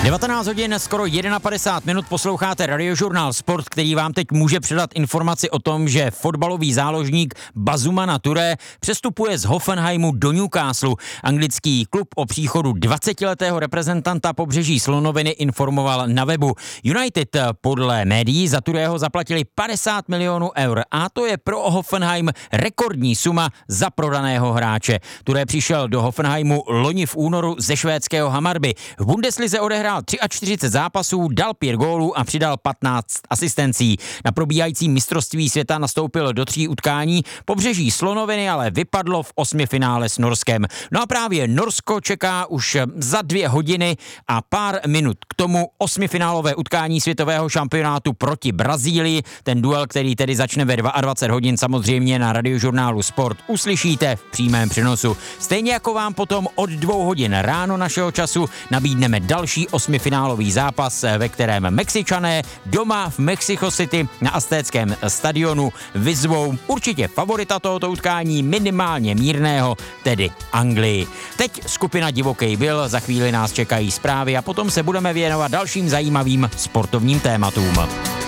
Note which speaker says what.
Speaker 1: 19 hodin, skoro 51 minut posloucháte Radiožurnál Sport, který vám teď může předat informaci o tom, že fotbalový záložník Bazumana Touré přestupuje z Hoffenheimu do Newcastle. Anglický klub o příchodu 20letého reprezentanta Pobřeží slonoviny informoval na webu. United podle médií za Tourého zaplatili 50 milionů eur a to je pro Hoffenheim rekordní suma za prodaného hráče. Touré přišel do Hoffenheimu loni v únoru ze švédského Hammarby. V Bundeslize odehrál 43 zápasů, dal 5 gólů a přidal 15 asistencí. Na probíhajícím mistrovství světa nastoupil do 3 utkání, Pobřeží slonoviny ale vypadlo v 8 finále s Norskem. No a právě Norsko čeká už za 2 hodiny a pár minut k tomu 8 finálové utkání světového šampionátu proti Brazílii. Ten duel, který tedy začne ve 22 hodin, samozřejmě na Radiožurnálu Sport uslyšíte v přímém přenosu. Stejně jako vám potom od 2 hodin ráno našeho času nabídneme další 8finálový zápas, ve kterém Mexičané doma v Mexico City na Aztéckém stadionu vyzvou určitě favorita tohoto utkání, minimálně mírného, tedy Anglii. Teď skupina Divokej Bill, za chvíli nás čekají zprávy a potom se budeme věnovat dalším zajímavým sportovním tématům.